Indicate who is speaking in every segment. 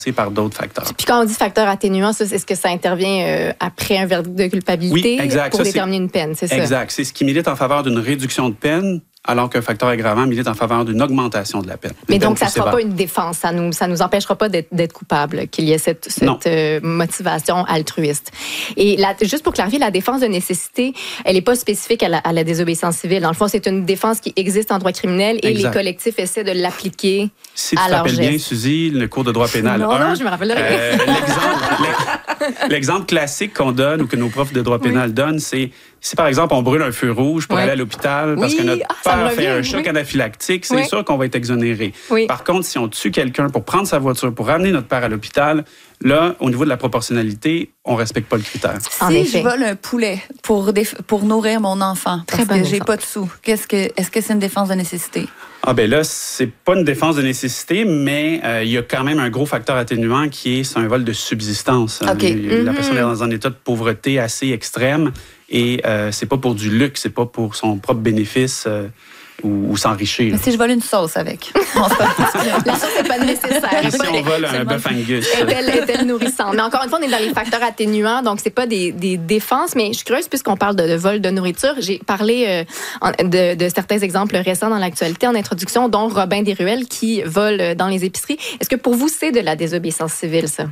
Speaker 1: par d'autres facteurs.
Speaker 2: Puis quand on dit facteur atténuant, est-ce que ça intervient après un verdict de culpabilité pour déterminer une peine, c'est ça?
Speaker 1: Exact. C'est ce qui milite en faveur d'une réduction de peine, alors qu'un facteur aggravant milite en favor d'une augmentation de la peine.
Speaker 2: Mais donc, ça ne sera pas une défense. Ça nous empêchera pas d'être coupable, qu'il y ait cette motivation altruiste. Et juste pour clarifier, la défense de nécessité, elle n'est pas spécifique à la désobéissance civile. Dans le fond, c'est une défense qui existe en droit criminel et les collectifs essaient de l'appliquer à leur geste. Si tu te rappelles bien,
Speaker 1: Suzy, le cours de droit pénal 1...
Speaker 2: Non, je me rappelle
Speaker 1: l'exemple classique qu'on donne ou que nos profs de droit pénal donnent, c'est si, par exemple, on brûle un feu rouge pour aller à l'hôpital parce que notre père fait un choc anaphylactique, c'est sûr qu'on va être exonéré. Oui. Par contre, si on tue quelqu'un pour prendre sa voiture, pour ramener notre père à l'hôpital, là, au niveau de la proportionnalité, on ne respecte pas le critère.
Speaker 3: Si je vole un poulet pour nourrir mon enfant, parce que j'ai pas de sous, est-ce que c'est une défense de nécessité?
Speaker 1: Ah ben là, c'est pas une défense de nécessité, mais il y a quand même un gros facteur atténuant qui est un vol de subsistance.
Speaker 3: Okay.
Speaker 1: La personne est dans un état de pauvreté assez extrême et c'est pas pour du luxe, c'est pas pour son propre bénéfice ou s'enrichir.
Speaker 3: Mais si je vole une sauce avec?
Speaker 2: La sauce n'est pas nécessaire.
Speaker 1: Et si on vole un bœuf Angus?
Speaker 2: Est-elle nourrissante? Mais encore une fois, on est dans les facteurs atténuants, donc c'est pas des défenses, mais je suis curieuse, puisqu'on parle de vol de nourriture, j'ai parlé de certains exemples récents dans l'actualité en introduction, dont Robin Desruelles qui vole dans les épiceries. Est-ce que pour vous, c'est de la désobéissance civile, ça?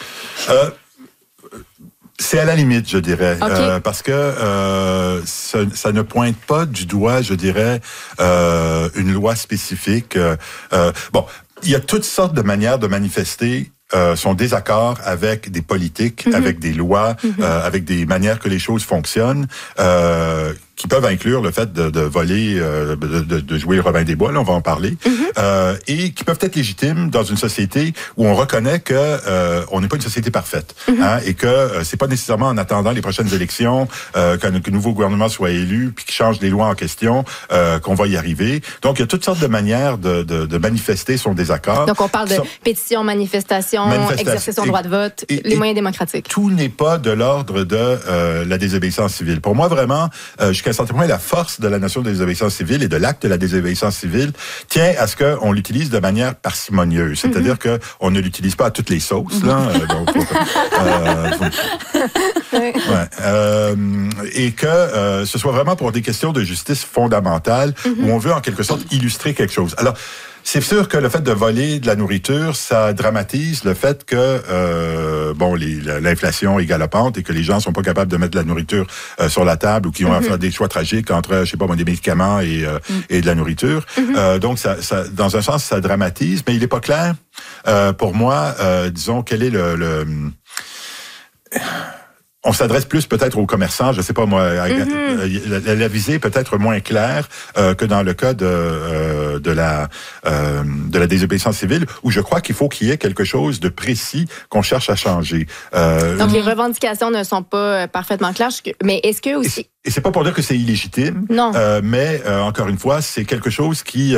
Speaker 4: C'est à la limite, je dirais,
Speaker 2: okay.
Speaker 4: Parce que ça ne pointe pas du doigt, je dirais, une loi spécifique. Bon, il y a toutes sortes de manières de manifester son désaccord avec des politiques, avec des lois, avec des manières que les choses fonctionnent, qui peuvent inclure le fait de voler, de jouer le Robin des Bois, là, on va en parler, et qui peuvent être légitimes dans une société où on reconnaît que on n'est pas une société parfaite, et que c'est pas nécessairement en attendant les prochaines élections qu'un nouveau gouvernement soit élu puis qu'il change les lois en question qu'on va y arriver. Donc, il y a toutes sortes de manières de manifester son désaccord.
Speaker 2: Donc, on parle de pétition, manifestation, exercer son droit de vote, les moyens démocratiques.
Speaker 4: Tout n'est pas de l'ordre de la désobéissance civile. Pour moi, vraiment, jusqu'à un certain point, la force de la notion de désobéissance civile et de l'acte de la désobéissance civile tient à ce qu'on l'utilise de manière parcimonieuse. C'est-à-dire qu'on ne l'utilise pas à toutes les sauces, là. Et que ce soit vraiment pour des questions de justice fondamentale où on veut en quelque sorte illustrer quelque chose. Alors, c'est sûr que le fait de voler de la nourriture, ça dramatise le fait que l'inflation est galopante et que les gens sont pas capables de mettre de la nourriture sur la table ou qui ont à faire des choix tragiques entre, je sais pas, des médicaments et de la nourriture. Donc, ça, dans un sens, ça dramatise, mais il est pas clair pour moi, disons, quel est on s'adresse plus peut-être aux commerçants, je sais pas moi, la visée est peut-être moins claire que dans le cas de la désobéissance civile, où je crois qu'il faut qu'il y ait quelque chose de précis qu'on cherche à changer.
Speaker 2: Donc les revendications ne sont pas parfaitement claires, mais est-ce que aussi...
Speaker 4: Et c'est pas pour dire que c'est illégitime, mais encore une fois, c'est quelque chose qui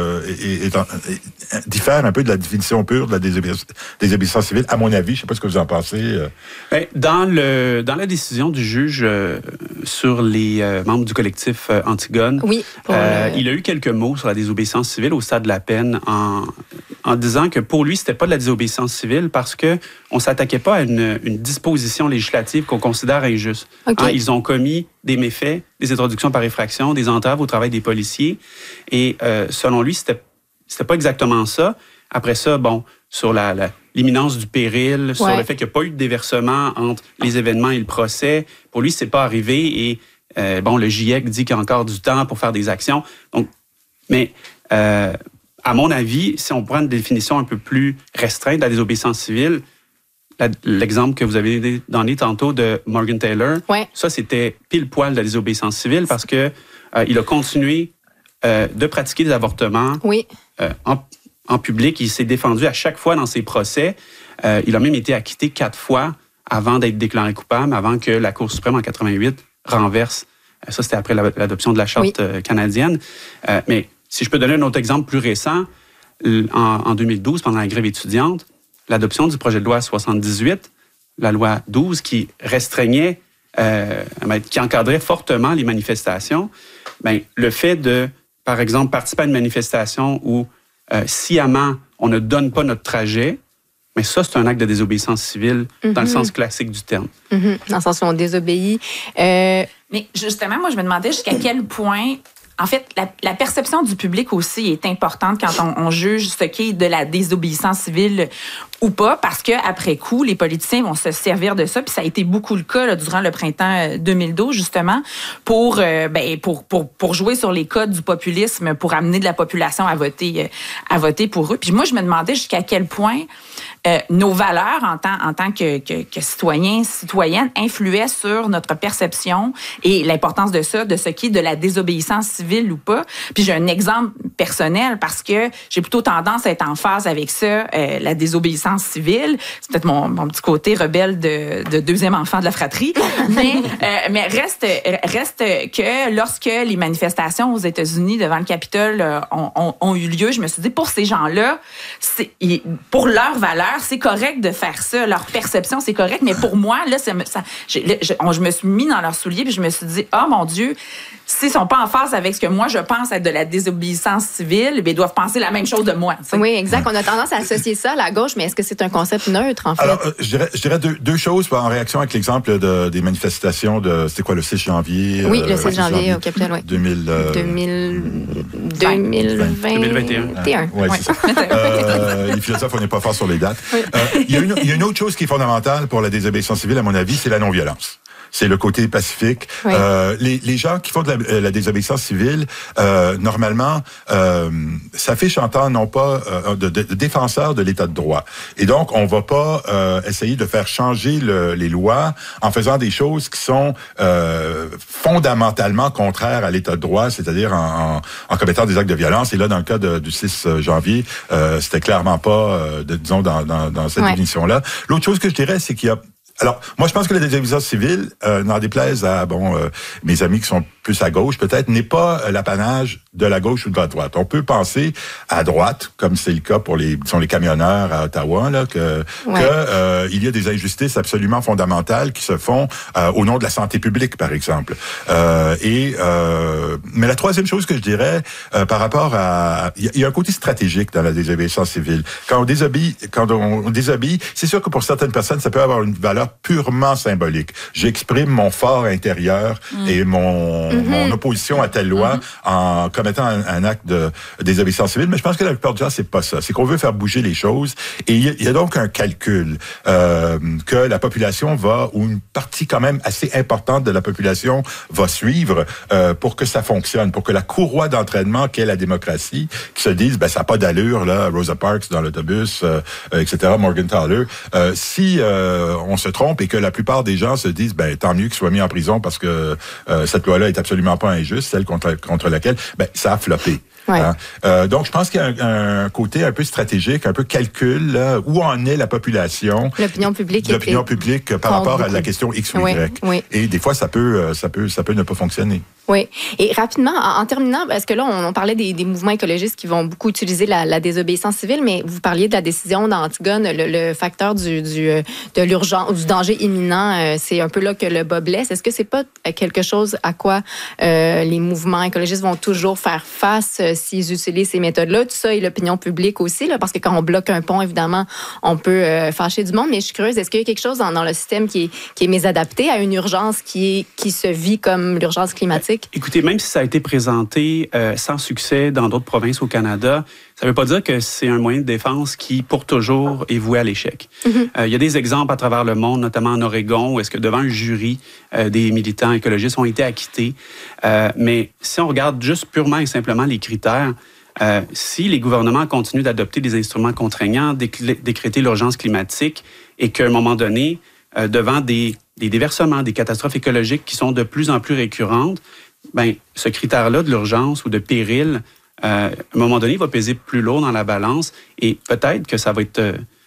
Speaker 4: diffère un peu de la définition pure de la désobéissance civile, à mon avis. Je sais pas ce que vous en pensez.
Speaker 1: Dans la décision du juge sur les membres du collectif Antigone, il a eu quelques mots sur la désobéissance civile au stade de la peine en disant que pour lui, c'était pas de la désobéissance civile parce que on s'attaquait pas à une disposition législative qu'on considère injuste. Okay. Ils ont commis des méfaits, des introductions par effraction, des entraves au travail des policiers. Et selon lui, c'était pas exactement ça. Après ça, sur l'imminence du péril, sur le fait qu'il n'y a pas eu de déversement entre les événements et le procès, pour lui, c'est pas arrivé. Et le GIEC dit qu'il y a encore du temps pour faire des actions. Donc, mais à mon avis, si on prend une définition un peu plus restreinte de la désobéissance civile, l'exemple que vous avez donné tantôt de Morgan Taylor, ça, c'était pile poil de la désobéissance civile parce que il a continué de pratiquer des avortements en public. Il s'est défendu à chaque fois dans ses procès. Il a même été acquitté 4 fois avant d'être déclaré coupable, avant que la Cour suprême en 88 renverse. Ça, c'était après l'adoption de la Charte canadienne. Mais si je peux donner un autre exemple plus récent, en 2012, pendant la grève étudiante, l'adoption du projet de loi 78, la loi 12, qui restreignait, qui encadrait fortement les manifestations, le fait de, par exemple, participer à une manifestation où sciemment on ne donne pas notre trajet, Mais ça, c'est un acte de désobéissance civile dans le sens classique du terme.
Speaker 2: Dans le sens où on désobéit.
Speaker 3: Mais justement, moi, je me demandais jusqu'à quel point... En fait, la perception du public aussi est importante quand on juge ce qui est de la désobéissance civile ou pas, parce que après coup, les politiciens vont se servir de ça, puis ça a été beaucoup le cas là, durant le printemps 2012 justement, pour jouer sur les codes du populisme, pour amener de la population à voter pour eux. Puis moi, je me demandais jusqu'à quel point nos valeurs en tant que citoyens, citoyennes, influaient sur notre perception et l'importance de ça, de ce qui est de la désobéissance civile ou pas. Puis j'ai un exemple personnel parce que j'ai plutôt tendance à être en phase avec ça, la désobéissance civile. C'est peut-être mon petit côté rebelle de deuxième enfant de la fratrie. mais reste que lorsque les manifestations aux États-Unis devant le Capitole ont eu lieu, je me suis dit, pour ces gens-là, pour leurs valeurs, c'est correct de faire ça. Leur perception, c'est correct. Mais pour moi, là, je me suis mis dans leurs souliers puis je me suis dit, oh mon Dieu, s'ils sont pas en phase avec ce que moi, je pense être de la désobéissance civile, bien, ils doivent penser la même chose de moi. T'sais.
Speaker 2: Oui, exact. On a tendance à associer ça à la gauche, mais est-ce que c'est un concept neutre, en fait?
Speaker 4: Alors, je dirais deux choses en réaction avec l'exemple des manifestations c'était quoi, le 6 janvier?
Speaker 2: Oui, le 6 janvier au Capitole, oui.
Speaker 1: 2021.
Speaker 4: Oui, c'est ça. Les philosophes, on n'est pas fort sur les dates. Oui. Il y a une autre chose qui est fondamentale pour la désobéissance civile, à mon avis, c'est la non-violence. C'est le côté pacifique. Oui. Les gens qui font de la désobéissance civile, normalement, s'affichent en tant non pas de défenseurs de l'état de droit. Et donc, on va pas essayer de faire changer les lois en faisant des choses qui sont fondamentalement contraires à l'état de droit, c'est-à-dire en commettant des actes de violence. Et là, dans le cas du 6 janvier, c'était clairement pas, disons, dans cette définition-là. L'autre chose que je dirais, c'est qu'il y a... Alors, moi, je pense que la désobéissance civile, n'en déplaise à mes amis qui sont plus à gauche, peut-être, n'est pas l'apanage de la gauche ou de la droite. On peut penser à droite, comme c'est le cas pour les camionneurs à Ottawa, là, il y a des injustices absolument fondamentales qui se font au nom de la santé publique, par exemple. Mais la troisième chose que je dirais, par rapport à... Il y a un côté stratégique dans la désobéissance civile. Quand on désobéit, c'est sûr que pour certaines personnes, ça peut avoir une valeur purement symbolique. J'exprime mon fort intérieur et mon opposition à telle loi en commettant un acte de désobéissance civile. Mais je pense que la plupart du temps, c'est pas ça. C'est qu'on veut faire bouger les choses. Et il y a donc un calcul que la population ou une partie quand même assez importante de la population va suivre pour que ça fonctionne, pour que la courroie d'entraînement qu'est la démocratie, qui se dise, ça n'a pas d'allure, là, Rosa Parks dans l'autobus, etc., Morgentaler, si on se trompe et que la plupart des gens se disent, tant mieux qu'il soit mis en prison parce que cette loi-là est absolument pas injuste, celle contre laquelle, ça a floppé. Ouais. Donc, je pense qu'il y a un côté un peu stratégique, un peu calcul, là, où en est la population.
Speaker 2: L'opinion publique
Speaker 4: par rapport à la question X ou Y. Oui. Et des fois, ça peut ne pas fonctionner.
Speaker 2: Oui. Et rapidement, en terminant, parce que là, on parlait des mouvements écologistes qui vont beaucoup utiliser la désobéissance civile, mais vous parliez de la décision d'Antigone, le facteur de l'urgence, du danger imminent, c'est un peu là que le bas blesse. Est-ce que c'est pas quelque chose à quoi les mouvements écologistes vont toujours faire face s'ils utilisent ces méthodes-là? Tout ça et l'opinion publique aussi, là, parce que quand on bloque un pont, évidemment, on peut fâcher du monde. Mais je suis curieuse, est-ce qu'il y a quelque chose dans le système qui est mésadapté à une urgence qui se vit comme l'urgence climatique?
Speaker 1: Écoutez, même si ça a été présenté sans succès dans d'autres provinces au Canada, ça ne veut pas dire que c'est un moyen de défense qui, pour toujours, est voué à l'échec. Il y a des exemples à travers le monde, notamment en Oregon, où est-ce que devant un jury, des militants écologistes ont été acquittés. Mais si on regarde juste purement et simplement les critères, si les gouvernements continuent d'adopter des instruments contraignants, décréter l'urgence climatique, et qu'à un moment donné, devant des déversements, des catastrophes écologiques qui sont de plus en plus récurrentes, ce critère-là de l'urgence ou de péril, à un moment donné, va peser plus lourd dans la balance et peut-être que ça va être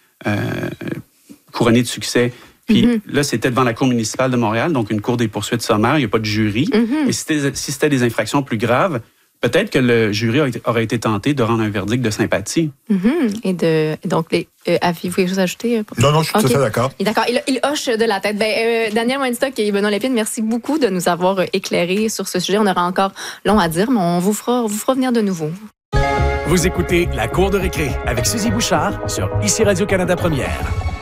Speaker 1: couronné de succès. Puis là, c'était devant la Cour municipale de Montréal, donc une cour des poursuites sommaires, il n'y a pas de jury. Et si c'était des infractions plus graves, peut-être que le jury aurait été tenté de rendre un verdict de sympathie.
Speaker 2: Donc, avez-vous quelque chose à ajouter?
Speaker 4: Non, je suis tout à fait d'accord.
Speaker 2: D'accord, il hoche de la tête. Daniel Weinstock et Benoît Lépine, merci beaucoup de nous avoir éclairés sur ce sujet. On aura encore long à dire, mais on vous fera venir de nouveau.
Speaker 5: Vous écoutez La Cour de récré avec Suzy Bouchard sur ICI Radio-Canada Première.